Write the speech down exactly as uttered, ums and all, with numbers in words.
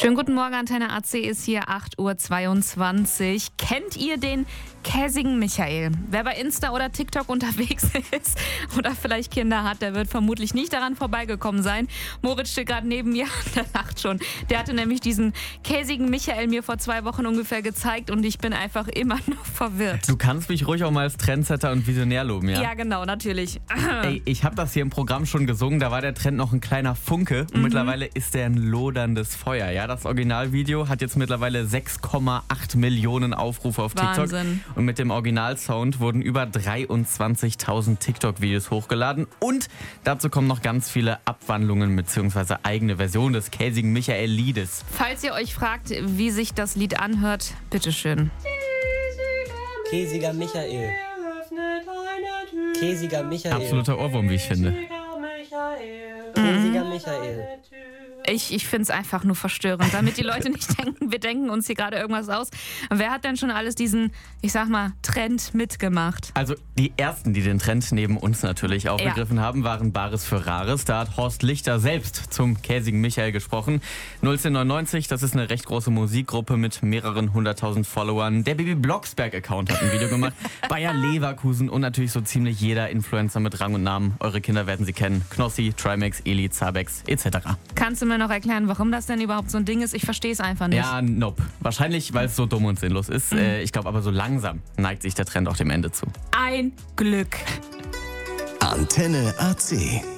Schönen guten Morgen, Antenne A C ist hier, acht Uhr zweiundzwanzig. Kennt ihr den käsigen Michael? Wer bei Insta oder TikTok unterwegs ist oder vielleicht Kinder hat, der wird vermutlich nicht daran vorbeigekommen sein. Moritz steht gerade neben mir, der lacht schon. Der hatte nämlich diesen käsigen Michael mir vor zwei Wochen ungefähr gezeigt und ich bin einfach immer noch verwirrt. Du kannst mich ruhig auch mal als Trendsetter und Visionär loben, ja? Ja, genau, natürlich. Ey, ich habe das hier im Programm schon gesungen, da war der Trend noch ein kleiner Funke und mhm. mittlerweile ist der ein loderndes Feuer. Ja, das Originalvideo hat jetzt mittlerweile sechs Komma acht Millionen Aufrufe auf TikTok. Wahnsinn. Und mit dem Originalsound wurden über dreiundzwanzigtausend TikTok-Videos hochgeladen. Und dazu kommen noch ganz viele Abwandlungen bzw. eigene Versionen des käsigen Michael-Liedes. Falls ihr euch fragt, wie sich das Lied anhört, bitteschön. Käsiger Michael. Käsiger Michael. Absoluter Ohrwurm, wie ich finde. Käsiger Michael. Ich, ich finde es einfach nur verstörend, damit die Leute nicht denken, wir denken uns hier gerade irgendwas aus. Wer hat denn schon alles diesen, ich sag mal, Trend mitgemacht? Also die ersten, die den Trend neben uns natürlich aufgegriffen ja. haben, waren Bares für Rares. Da hat Horst Lichter selbst zum käsigen Michael gesprochen. null zehn neunundneunzig, das ist eine recht große Musikgruppe mit mehreren hunderttausend Followern. Der Baby Blocksberg-Account hat ein Video gemacht. Bayer Leverkusen und natürlich so ziemlich jeder Influencer mit Rang und Namen. Eure Kinder werden sie kennen. Knossi, Trimax, Eli, Zabex et cetera. Kannst du mir noch erklären, warum das denn überhaupt so ein Ding ist? Ich verstehe es einfach nicht. Ja, nope. Wahrscheinlich, weil es so dumm und sinnlos ist. Mhm. Äh, ich glaube aber so langsam neigt sich der Trend auch dem Ende zu. Ein Glück. Antenne A C.